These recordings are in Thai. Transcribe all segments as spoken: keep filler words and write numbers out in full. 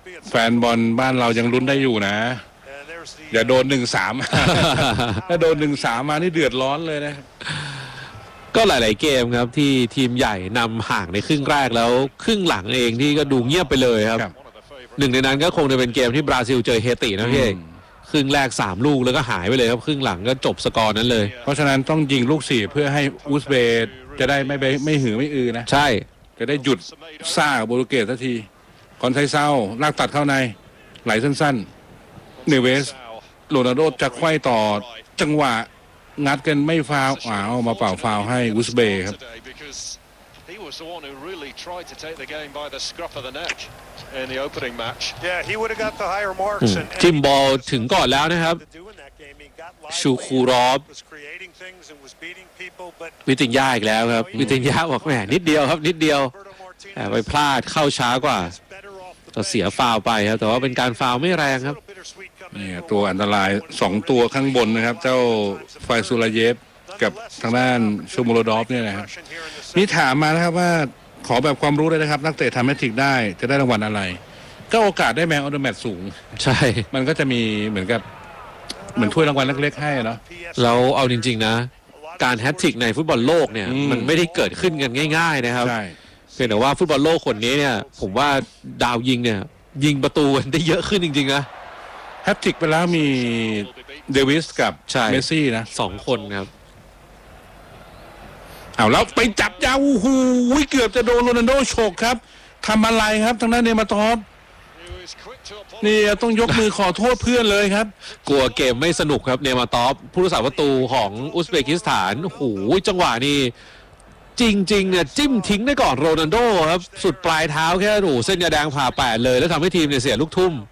แฟนบอลบ้านเรายังลุ้นได้อยู่นะอย่าโดนหนึ่งสามถ้าโดนหนึ่งสามมานี่เดือดร้อนเลยนะก็หลายๆเกมครับที่ทีมใหญ่นำห่างในครึ่งแรกแล้วครึ่งหลังเองที่ก็ดูเงียบไปเลยครับหนึ่งในนั้นก็คงจะเป็นเกมที่บราซิลเจอเฮตินะพี่เอกครึ่งแรกสามลูกแล้วก็หายไปเลยครับครึ่งหลังก็จบสกอร์นั้นเลยเพราะฉะนั้นต้องยิงลูกสี่เพื่อให้อุซเบย์จะได้ไม่ไปไม่หือไม่อือนะใช่จะได้หยุดซ่าโปรตุเกสสักทีคอนไซเซาลากตัดเข้าในไหลสั้นๆเนเวสโรนัลโดจะไขว้ต่อจังหวะงัดกันไม่ฟาวอ้าวมาเป่าฟาวให้อุซเบย์ครับจิมบอลถึงก่อนแล้วนะครับชูคูรอฟวิติญญาอีกแล้วครับวิติญญาบอกแหมนิดเดียวครับนิดเดียวแต่ไปพลาดเข้าช้ากว่าก็เสียฟาวไปครับแต่ว่าเป็นการฟาวไม่แรงครับนี่ตัวอันตรายสองตัวข้างบนนะครับเจ้าไฟซูลาเยฟกับทางด้านชูมูโรดอฟเนี่ยนะครับนี่ถามมานะครับว่าขอแบบความรู้เลยนะครับนักเตะทำแมทริกได้จะได้รางวัลอะไรก็โอกาสได้แมนออฟเดอะแมตช์สูงใช่มันก็จะมีเหมือนกับเหมือนถ้วยรางวัลเล็กๆให้เนาะเราเอาจริงๆนะการแฮตทริกในฟุตบอลโลกเนี่ยมันไม่ได้เกิดขึ้นกันง่ายๆนะครับเพียงแต่ว่าฟุตบอลโลกคนนี้เนี่ยผมว่าดาวยิงเนี่ยยิงประตูได้เยอะขึ้นจริงๆนะแฮตทริกไปแล้วมีเดวิสกับเมสซี่นะสองคนครับเอาแล้วไปจับยาวโอ้โหเกือบจะโดนโรนัลโดโฉกครับทำอะไรครับทางด้านเนมาตอฟนี่ต้องยกมือขอโทษเพื่อนเลยครับกลัวเกมไม่สนุกครับเนมาตอฟผู้รักษาประตูของอุซเบกิสถานโอ้โหจังหวะนี้จริงๆเนี่ยจิ้มทิ้งได้ก่อนโรนัลโดครับสุดปลายเท้าแค่โอ้เส้นยาแดงผ่าแปดเลยแล้วทำให้ทีมเนี่ยเสียลูกทุ่ม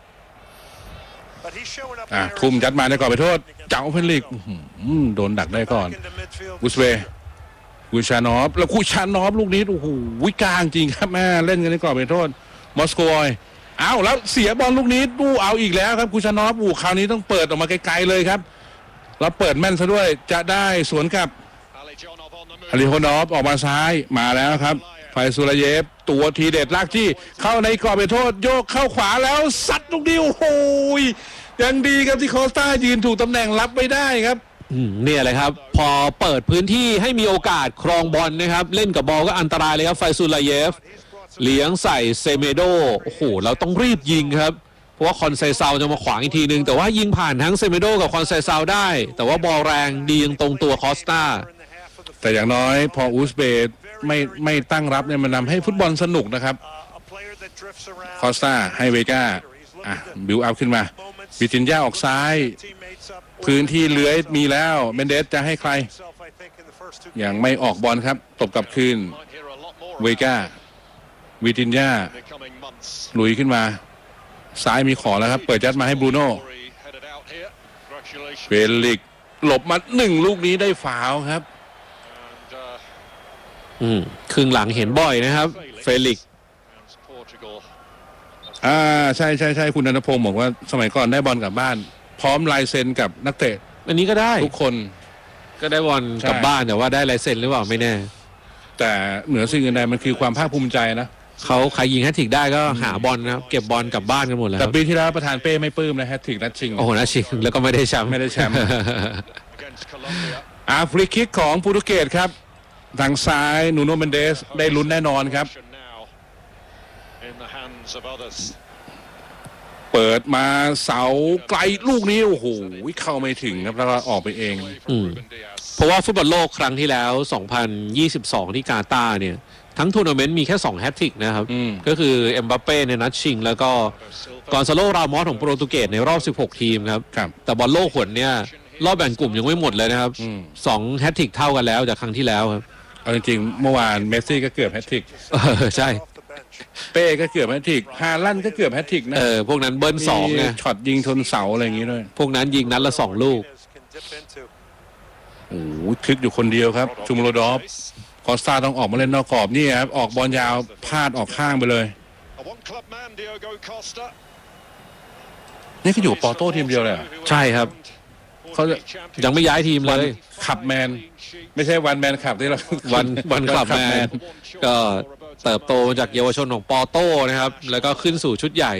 อ่ะทุ่มยัดมาได้ก่อนไปโทษเจ้าเพนลิกโดนดักได้ก่อนอุซเบย์คูชานอฟแล้วคูชานอฟลูกนี้โอ้โหวิกลางจริงครับแม่เล่นกันได้ก่อนไปโทษมอสโกยเอาแล้วเสียบอลลูกนี้ดูเอาอีกแล้วครับคูชานอฟอู่คราวนี้ต้องเปิดออกมาไกลๆเลยครับแล้วเปิดแม่นซะด้วยจะได้สวนกับอาริโฮนอฟออกมาซ้ายมาแล้วครับไฟซูลาเยฟตัวทีเด็ดลากที่เข้าในกรอบไปโทษโยกเข้าขวาแล้วซัดลูกนี้โอ้โหยังดีครับที่คอสตายืนถูกตำแหน่งรับไม่ได้ครับเนี่ยเลยครับพอเปิดพื้นที่ให้มีโอกาสครองบอลนะครับเล่นกับบอลก็อันตรายเลยครับไฟซูลาเยฟเลี้ยงใส่เซเมโดโอ้โหเราต้องรีบยิงครับเพราะว่าคอนไซซาวจะมาขวางอีกทีนึงแต่ว่ายิงผ่านทั้งเซเมโดกับคอนไซซาวได้แต่ว่าบอลแรงดียังตรงตัวคอสตาแต่อย่างน้อยพออุซเบย์ไม่ไม่ตั้งรับเนี่ยมันทำให้ฟุตบอลสนุกนะครับคอสตาให้เวก้าอ่ะบิวอัพขึ้นมาวิติญญาออกซ้ายพื้นที่เลื้อยมีแล้วเมนเดสจะให้ใครอย่างไม่ออกบอลครับตบกลับคืนเวก้าวิติญญาลุยขึ้นมาซ้ายมีขอแล้วครับเปิดยัดมาให้บรูโน่เฟลิกหลบมาหนึ่งลูกนี้ได้ฟาวครับอืมครึ่งหลังเห็นบ่อยนะครับเฟลิกอ่าใช่ใช่ใช่คุณนันทพงศ์บอกว่าสมัยก่อนได้บอลกลับบ้านพร้อมลายเซ็นกับนักเตะอันนี้ก็ได้ทุกคนก็ได้บอลกลับบ้านแต่ว่าได้ลายเซ็นหรือเปล่าไม่แน่แต่เหนือสิ่งอื่นใดมันคือความภาคภูมิใจนะเขาใครยิงแฮตทริกได้ก็หาบอลนะครับเก็บบอลกลับบ้านกันหมดแล้วแต่ปีที่แล้วประธานเป้ไม่ปลื้มนะแฮตทริกนัดชิงโอ้โหนัดชิงแล้วก็ไม่ได้แชมป์ไม่ได้แชมป์อ่าฟรีคิกของโปรตุเกสครับทางซ้ายนูโนเมนเดสได้ลุ้นแน่นอนครับเปิดมาเสาไกลลูกนี้โอ้โหเข้าไม่ถึงครับแล้วก็ออกไปเองอืมเพราะว่าฟุตบอลโลกครั้งที่แล้วสองพันยี่สิบสองที่กาตาร์เนี่ยทั้งทัวร์นาเมนต์มีแค่สองแฮตทริกนะครับก็คือเอ็มบัปเป้ในนัดชิงแล้วก็กอนซาโล รามอสของโปรตุเกสในรอบสิบหกทีมครับแต่บอลโลกหนเนี่ยรอบแบ่งกลุ่มยังไม่หมดเลยนะครับสองแฮตทริกเท่ากันแล้วจากครั้งที่แล้วครับเอาจริงๆเมื่อวานเมสซี่ก็เกือบแฮตทริกใช่เป้ก็เกือบแฮตทริกฮาลันด์ก็เกือบแฮตทริกนะเออพวกนั้นเบิ้ลสองไงช็อตยิงชนเสาอะไรอย่างงี้ด้วยพวกนั้นยิงนัดละสองลูกโอ้โหทึกอยู่คนเดียวครับชูมูโรดอฟคอสตาต้องออกมาเล่นนอกกรอบนี่ครับออกบอลยาวพลาดออกข้างไปเลยนี่ก็อยู่ปอโต้ทีมเดียวเลยใช่ครับเขายังไม่ย้ายทีมเลยขับแมนไม่ใช่วันแมนขับที่เราวันวันขับแมนก็เติบโตจากเยาวชนของปอโต้นะครับแล้วก็ขึ้นสู่ชุดใหญ่